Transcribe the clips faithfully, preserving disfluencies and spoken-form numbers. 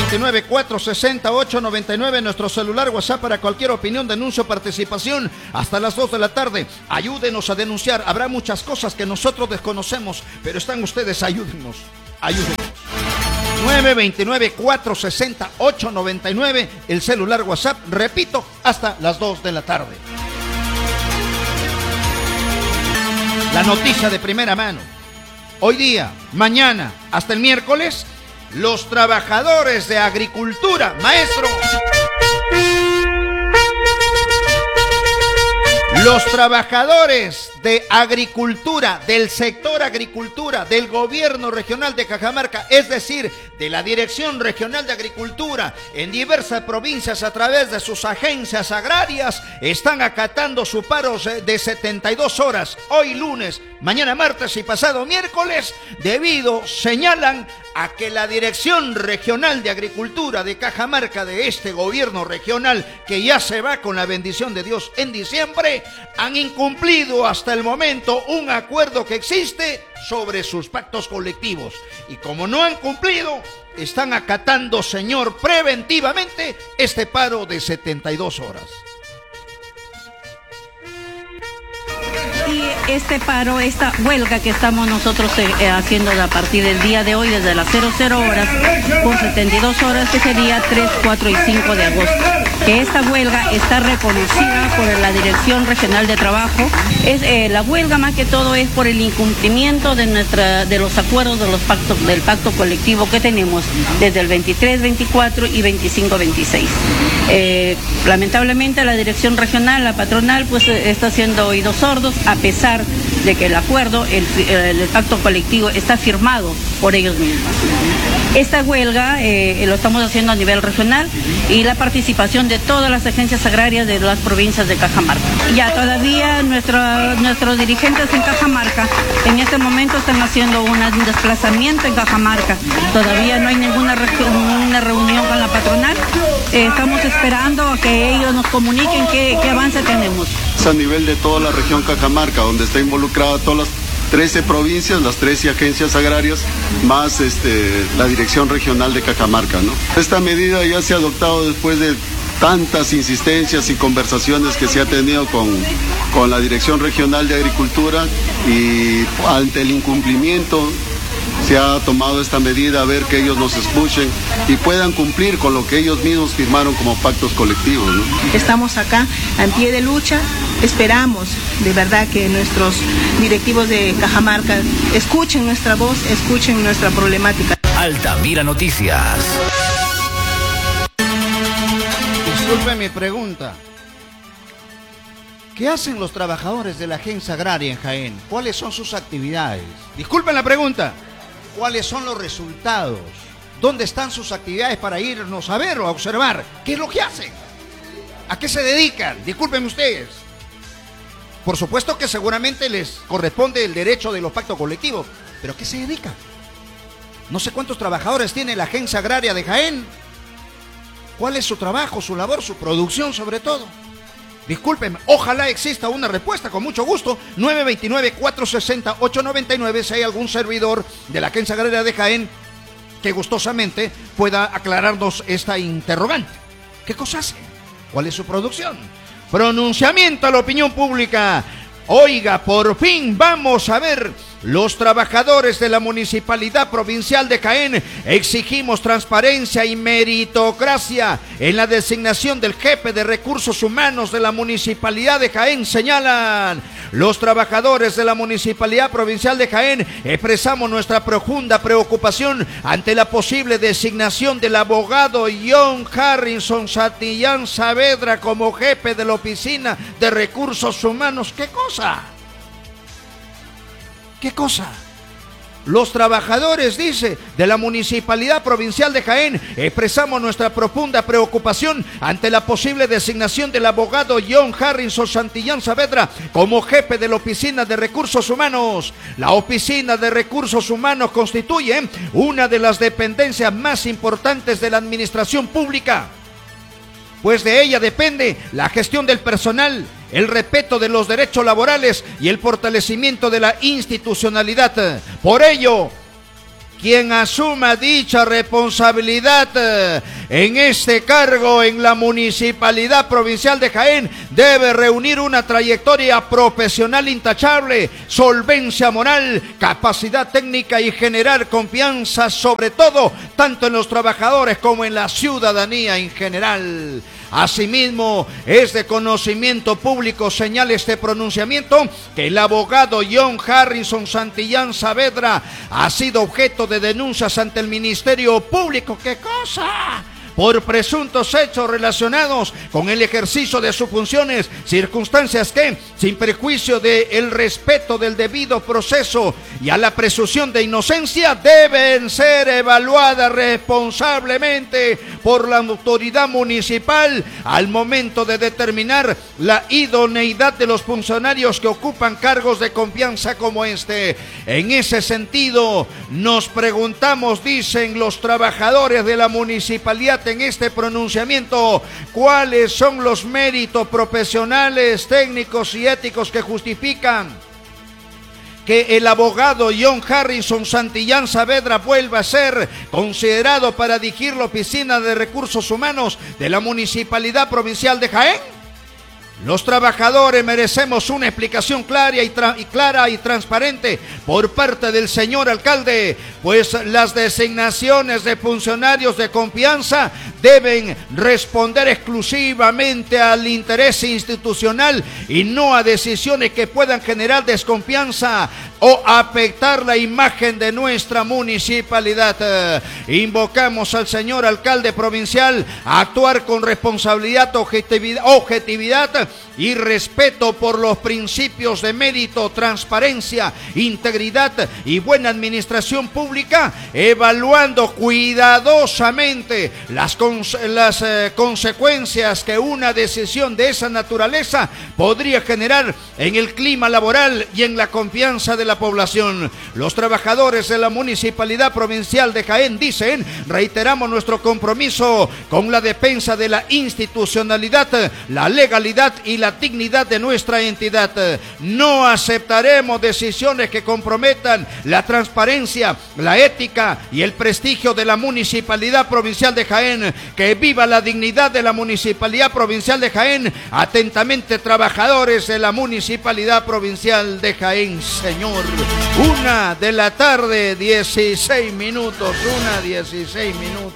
veintinueve, cuatrocientos sesenta, ochocientos noventa y nueve, nuestro celular WhatsApp para cualquier opinión, denuncio o participación hasta las dos de la tarde. Ayúdenos a denunciar, habrá muchas cosas que nosotros desconocemos, pero están ustedes, ayúdenos, ayúdenos. nueve veintinueve, cuatrocientos sesenta, ochocientos noventa y nueve, el celular WhatsApp, repito, hasta las dos de la tarde. La noticia de primera mano. Hoy día, mañana, hasta el miércoles, los trabajadores de agricultura, maestro. Los trabajadores de agricultura, del sector agricultura, del gobierno regional de Cajamarca, es decir, de la Dirección Regional de Agricultura, en diversas provincias a través de sus agencias agrarias, están acatando su paro de setenta y dos horas, hoy lunes, mañana martes y pasado miércoles, debido, señalan, a que la Dirección Regional de Agricultura de Cajamarca, de este gobierno regional, que ya se va con la bendición de Dios en diciembre, han incumplido hasta el momento un acuerdo que existe sobre sus pactos colectivos. Y como no han cumplido, están acatando, señor, preventivamente este paro de setenta y dos horas. Y este paro, esta huelga que estamos nosotros eh, haciendo a partir del día de hoy, desde las cero horas, por setenta y dos horas, que sería tres, cuatro y cinco de agosto. Que esta huelga está reconocida por la Dirección Regional de Trabajo. Es, eh, la huelga más que todo es por el incumplimiento de, nuestra, de los acuerdos de los pactos, del pacto colectivo que tenemos desde el veintitrés, veinticuatro y veinticinco, veintiséis. Eh, lamentablemente la Dirección Regional, la patronal, pues está haciendo oídos sordos, a pesar de que el acuerdo, el, el, el pacto colectivo está firmado por ellos mismos. Esta huelga eh, lo estamos haciendo a nivel regional y la participación de todas las agencias agrarias de las provincias de Cajamarca. Ya todavía nuestro, nuestros dirigentes en Cajamarca en este momento están haciendo un desplazamiento en Cajamarca. Todavía no hay ninguna re, una reunión con la patronal. Eh, estamos esperando a que ellos nos comuniquen qué, qué avance tenemos. A nivel de toda la región Cajamarca, donde está involucrada todas las trece provincias, las trece agencias agrarias, más este, la Dirección Regional de Cajamarca, ¿no? Esta medida ya se ha adoptado después de tantas insistencias y conversaciones que se ha tenido con, con la Dirección Regional de Agricultura, y ante el incumplimiento se ha tomado esta medida, a ver que ellos nos escuchen y puedan cumplir con lo que ellos mismos firmaron como pactos colectivos, ¿no? Estamos acá en pie de lucha, esperamos de verdad que nuestros directivos de Cajamarca escuchen nuestra voz, escuchen nuestra problemática. Altamira Noticias. Disculpe mi pregunta. ¿Qué hacen los trabajadores de la agencia agraria en Jaén? ¿Cuáles son sus actividades? Disculpen la pregunta. ¿Cuáles son los resultados? ¿Dónde están sus actividades para irnos a ver o a observar? ¿Qué es lo que hacen? ¿A qué se dedican? Discúlpenme ustedes. Por supuesto que seguramente les corresponde el derecho de los pactos colectivos, pero ¿a qué se dedican? No sé cuántos trabajadores tiene la agencia agraria de Jaén. ¿Cuál es su trabajo, su labor, su producción sobre todo? Discúlpenme, ojalá exista una respuesta, con mucho gusto. nueve veintinueve, cuatrocientos sesenta, ochocientos noventa y nueve, si hay algún servidor de la agencia agraria de Jaén que gustosamente pueda aclararnos esta interrogante. ¿Qué cosa hace? ¿Cuál es su producción? Pronunciamiento a la opinión pública. Oiga, por fin vamos a ver. Los trabajadores de la Municipalidad Provincial de Jaén exigimos transparencia y meritocracia en la designación del jefe de recursos humanos de la Municipalidad de Jaén, señalan. Los trabajadores de la Municipalidad Provincial de Jaén expresamos nuestra profunda preocupación ante la posible designación del abogado John Harrison Santillán Saavedra como jefe de la Oficina de Recursos Humanos. ¿Qué cosa? ¿Qué cosa? Los trabajadores, dice, de la Municipalidad Provincial de Jaén expresamos nuestra profunda preocupación ante la posible designación del abogado John Harrison Santillán Saavedra como jefe de la Oficina de Recursos Humanos. La Oficina de Recursos Humanos constituye una de las dependencias más importantes de la administración pública, pues de ella depende la gestión del personal, el respeto de los derechos laborales y el fortalecimiento de la institucionalidad. Por ello, quien asuma dicha responsabilidad eh, en este cargo en la Municipalidad Provincial de Jaén debe reunir una trayectoria profesional intachable, solvencia moral, capacidad técnica y generar confianza, sobre todo tanto en los trabajadores como en la ciudadanía en general. Asimismo, es de conocimiento público, señala este pronunciamiento, que el abogado John Harrison Santillán Saavedra ha sido objeto de denuncias ante el Ministerio Público. ¿Qué cosa? Por presuntos hechos relacionados con el ejercicio de sus funciones, circunstancias que, sin perjuicio del respeto del debido proceso y a la presunción de inocencia, deben ser evaluadas responsablemente por la autoridad municipal al momento de determinar la idoneidad de los funcionarios que ocupan cargos de confianza como este. En ese sentido, nos preguntamos, dicen los trabajadores de la municipalidad en este pronunciamiento, cuáles son los méritos profesionales, técnicos y éticos que justifican que el abogado John Harrison Santillán Saavedra vuelva a ser considerado para dirigir la Oficina de Recursos Humanos de la Municipalidad Provincial de Jaén. Los trabajadores merecemos una explicación clara y, y clara y transparente por parte del señor alcalde, pues las designaciones de funcionarios de confianza deben responder exclusivamente al interés institucional y no a decisiones que puedan generar desconfianza o afectar la imagen de nuestra municipalidad. Invocamos al señor alcalde provincial a actuar con responsabilidad, objetividad, objetividad y respeto por los principios de mérito, transparencia, integridad y buena administración pública, evaluando cuidadosamente las, cons las eh, consecuencias que una decisión de esa naturaleza podría generar en el clima laboral y en la confianza de la población. Los trabajadores de la Municipalidad Provincial de Jaén dicen: reiteramos nuestro compromiso con la defensa de la institucionalidad, la legalidad y la dignidad de nuestra entidad. No aceptaremos decisiones que comprometan la transparencia, la ética y el prestigio de la Municipalidad Provincial de Jaén. Que viva la dignidad de la Municipalidad Provincial de Jaén. Atentamente, trabajadores de la Municipalidad Provincial de Jaén, señor. Una de la tarde, dieciséis minutos, una dieciséis minutos.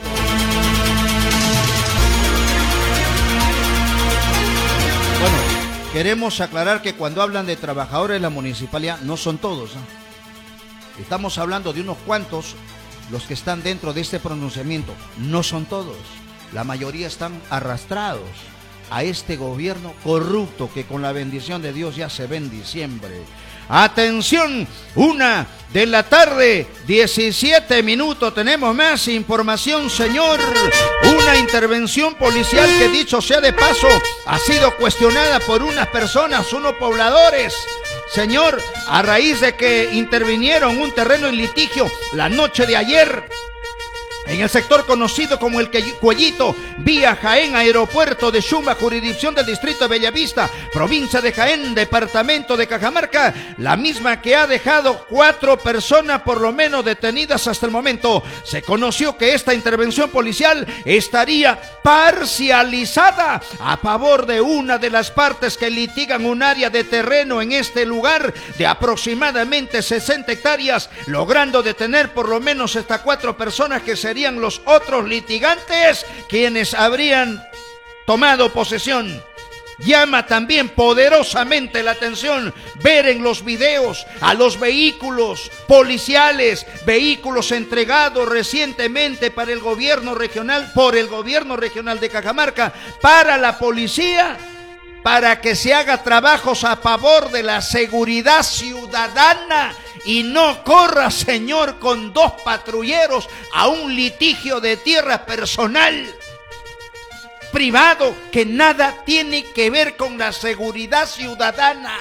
Bueno, queremos aclarar que cuando hablan de trabajadores de la municipalidad, no son todos, ¿eh? Estamos hablando de unos cuantos, los que están dentro de este pronunciamiento. No son todos. La mayoría están arrastrados a este gobierno corrupto que con la bendición de Dios ya se ve en diciembre. Atención, una de la tarde, diecisiete minutos. Tenemos más información, señor. Una intervención policial que, dicho sea de paso, ha sido cuestionada por unas personas, unos pobladores. Señor, a raíz de que intervinieron un terreno en litigio la noche de ayer en el sector conocido como el Cuellito, vía Jaén, aeropuerto de Chumba, jurisdicción del distrito de Bellavista, provincia de Jaén, departamento de Cajamarca, la misma que ha dejado cuatro personas por lo menos detenidas hasta el momento. Se conoció que esta intervención policial estaría parcializada a favor de una de las partes que litigan un área de terreno en este lugar de aproximadamente sesenta hectáreas, logrando detener por lo menos hasta cuatro personas que serían los otros litigantes quienes habrían tomado posesión. Llama también poderosamente la atención ver en los videos a los vehículos policiales, vehículos entregados recientemente para el gobierno regional, por el gobierno regional de Cajamarca, para la policía, para que se haga trabajos a favor de la seguridad ciudadana y no corra, señor, con dos patrulleros a un litigio de tierra personal privado que nada tiene que ver con la seguridad ciudadana.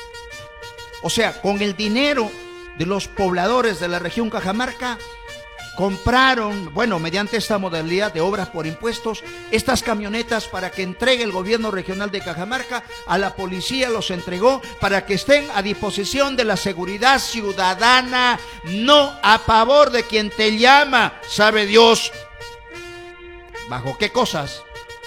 O sea, con el dinero de los pobladores de la región Cajamarca, compraron, bueno, mediante esta modalidad de obras por impuestos, estas camionetas para que entregue el gobierno regional de Cajamarca a la policía, los entregó para que estén a disposición de la seguridad ciudadana, no a favor de quien te llama, sabe Dios. ¿Bajo qué cosas?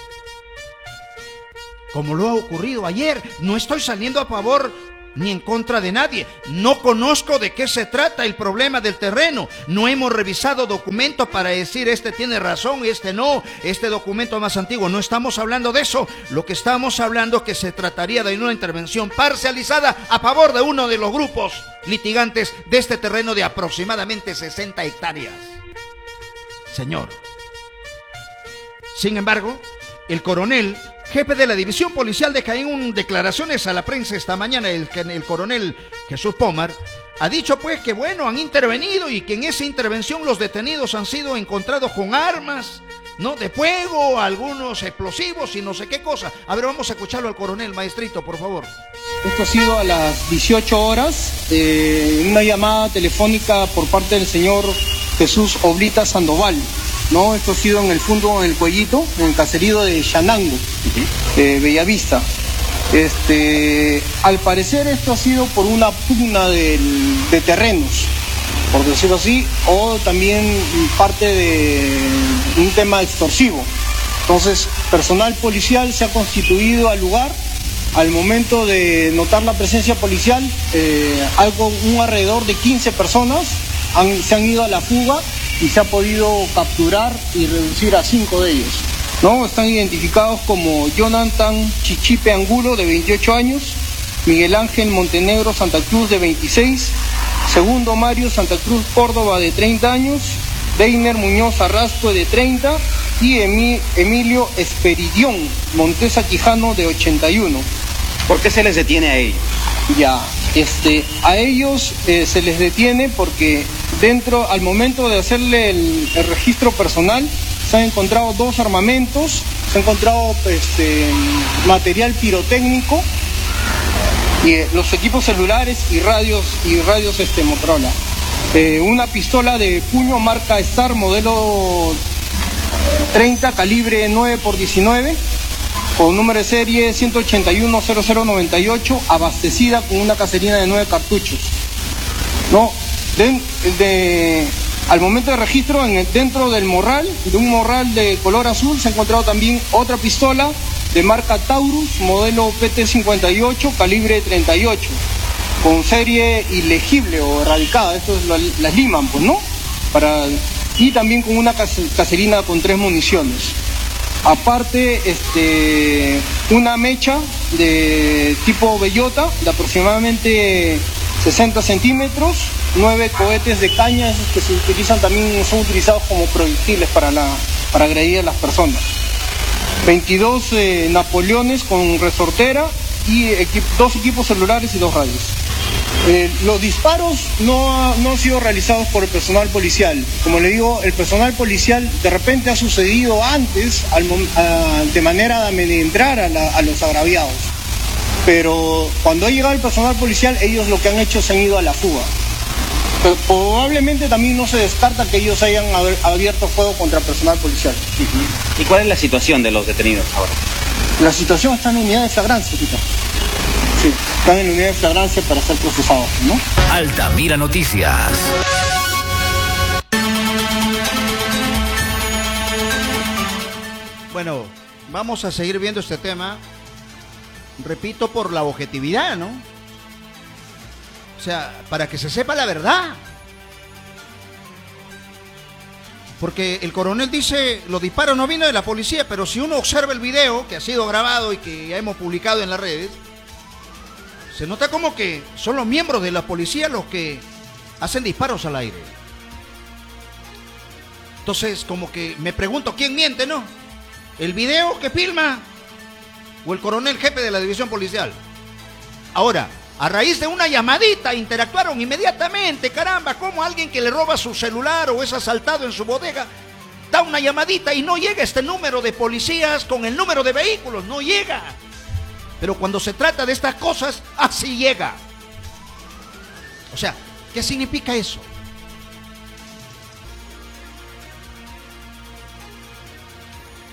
Como lo ha ocurrido ayer, no estoy saliendo a favor ni en contra de nadie. No conozco de qué se trata el problema del terreno. No hemos revisado documentos para decir este tiene razón y este no, este documento más antiguo. No estamos hablando de eso. Lo que estamos hablando es que se trataría de una intervención parcializada a favor de uno de los grupos litigantes de este terreno de aproximadamente sesenta hectáreas. Señor. Sin embargo, el coronel jefe de la División Policial de Jaén, en declaraciones a la prensa esta mañana, el, el coronel Jesús Pomar, ha dicho pues que bueno, han intervenido y que en esa intervención los detenidos han sido encontrados con armas, ¿no? De fuego, algunos explosivos y no sé qué cosa. A ver, vamos a escucharlo al coronel, maestrito, por favor. Esto ha sido a las dieciocho horas, eh, una llamada telefónica por parte del señor Jesús Oblita Sandoval. No, esto ha sido en el fondo, en el Cuellito, en el caserío de Xanango, eh, Bellavista. Este, al parecer esto ha sido por una pugna del, de terrenos, por decirlo así, o también parte de un tema extorsivo. Entonces, personal policial se ha constituido al lugar. Al momento de notar la presencia policial, eh, algo, un alrededor de quince personas han, se han ido a la fuga y se ha podido capturar y reducir a cinco de ellos, ¿no? Están identificados como Jonathan Chichipe Angulo, de veintiocho años, Miguel Ángel Montenegro Santa Cruz, de veintiséis, Segundo Mario Santa Cruz Córdoba, de treinta años, Deiner Muñoz Arrasco, de treinta, y Emi, Emilio Esperidión Montesa Quijano, de ochenta y uno. ¿Por qué se les detiene a ellos? Ya, este, a ellos eh, se les detiene porque dentro, al momento de hacerle el, el registro personal, se han encontrado dos armamentos, se ha encontrado este, material pirotécnico, y eh, los equipos celulares y radios y radios este, Motorola. Eh, una pistola de puño marca Star modelo treinta, calibre nueve por diecinueve, con número de serie ciento ochenta y uno cero cero noventa y ocho, abastecida con una caserina de nueve cartuchos. No, de, de, al momento de registro, en el, dentro del morral, de un morral de color azul, se ha encontrado también otra pistola de marca Taurus, modelo P T cincuenta y ocho, calibre treinta y ocho, con serie ilegible o erradicada. Esto es la, las liman, pues, ¿no? Para, y también con una caserina con tres municiones. Aparte, este, una mecha de tipo bellota de aproximadamente sesenta centímetros, nueve cohetes de caña, esos que se utilizan también, son utilizados como proyectiles para, la, para agredir a las personas. veintidós eh, Napoleones con resortera y equip, dos equipos celulares y dos radios. Eh, los disparos no, no han sido realizados por el personal policial. Como le digo, el personal policial de repente ha sucedido antes al, a, de manera de amedrentar a, la, a los agraviados. Pero cuando ha llegado el personal policial, ellos lo que han hecho se han ido a la fuga. Pero probablemente también no se descarta que ellos hayan abierto fuego contra el personal policial. ¿Y cuál es la situación de los detenidos ahora? La situación está en unidad de flagrancia, Tita. Sí, están en la unidad de flagrancia para ser procesados, ¿no? Altamira Noticias. Bueno, vamos a seguir viendo este tema. Repito, por la objetividad, ¿no? O sea, para que se sepa la verdad. Porque el coronel dice, los disparos no vienen de la policía, pero si uno observa el video que ha sido grabado y que ya hemos publicado en las redes, se nota como que son los miembros de la policía los que hacen disparos al aire. Entonces, como que me pregunto, ¿quién miente, no? ¿El video que filma o el coronel jefe de la división policial? Ahora, a raíz de una llamadita, interactuaron inmediatamente. Caramba, ¿cómo alguien que le roba su celular o es asaltado en su bodega da una llamadita y no llega este número de policías con el número de vehículos? No llega. Pero cuando se trata de estas cosas, así llega. O sea, ¿qué significa eso?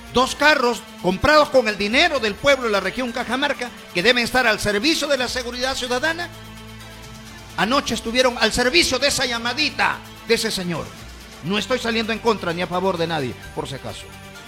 Dos carros comprados con el dinero del pueblo de la región Cajamarca, que deben estar al servicio de la seguridad ciudadana. Anoche estuvieron al servicio de esa llamadita de ese señor. No estoy saliendo en contra ni a favor de nadie, por si acaso.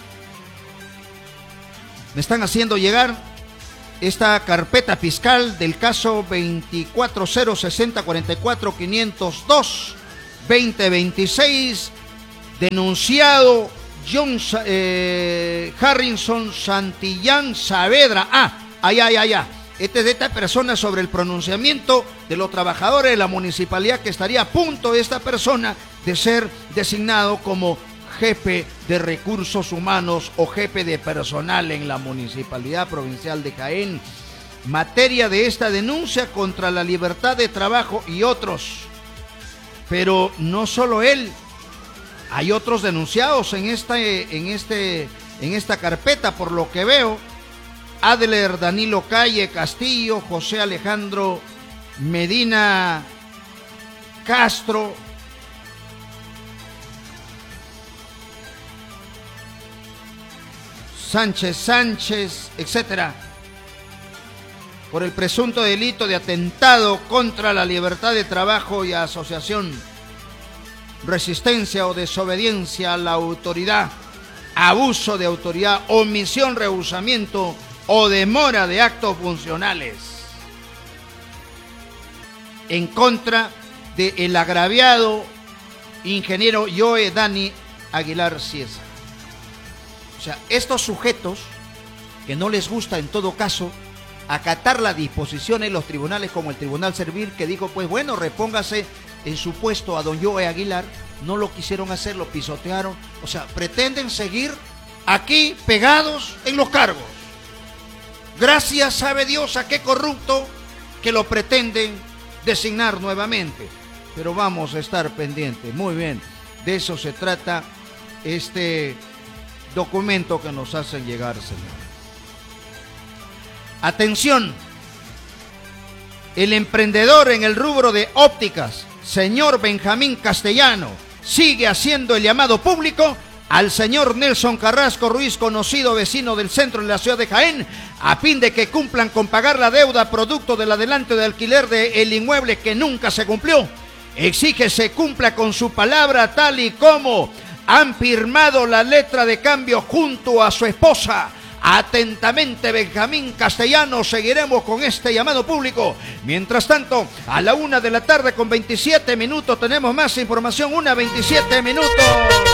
Me están haciendo llegar esta carpeta fiscal del caso veinticuatro cero sesenta cuarenta y cuatro quinientos dos veinte veintiséis, denunciado John eh, Harrison Santillán Saavedra. Ah, allá, allá, allá. Este es de esta persona sobre el pronunciamiento de los trabajadores de la municipalidad, que estaría a punto esta persona de ser designado como jefe de recursos humanos o jefe de personal en la Municipalidad Provincial de Jaén. Materia de esta denuncia contra la libertad de trabajo y otros. Pero no solo él. Hay otros denunciados en, esta, en, este, en esta carpeta, por lo que veo. Adler Danilo Calle Castillo, José Alejandro Medina Castro, Sánchez Sánchez, etcétera, por el presunto delito de atentado contra la libertad de trabajo y asociación, resistencia o desobediencia a la autoridad, abuso de autoridad, omisión, rehusamiento o demora de actos funcionales en contra del agraviado ingeniero Joe Dani Aguilar Cieza. O sea, estos sujetos que no les gusta en todo caso acatar las disposiciones de los tribunales, como el Tribunal Servil, que dijo, pues bueno, repóngase en su puesto a don Joe Aguilar, no lo quisieron hacer, lo pisotearon. O sea, pretenden seguir aquí pegados en los cargos. Gracias sabe Dios a qué corrupto que lo pretenden designar nuevamente. Pero vamos a estar pendientes. Muy bien, de eso se trata este documento que nos hacen llegar, señor. Atención, el emprendedor en el rubro de ópticas, señor Benjamín Castellano, sigue haciendo el llamado público al señor Nelson Carrasco Ruiz, conocido vecino del centro de la ciudad de Jaén, a fin de que cumplan con pagar la deuda producto del adelanto de alquiler del inmueble que nunca se cumplió. Exige se cumpla con su palabra, tal y como han firmado la letra de cambio junto a su esposa. Atentamente, Benjamín Castellano. Seguiremos con este llamado público. Mientras tanto, a la una de la tarde con veintisiete minutos tenemos más información. Una veintisiete minutos.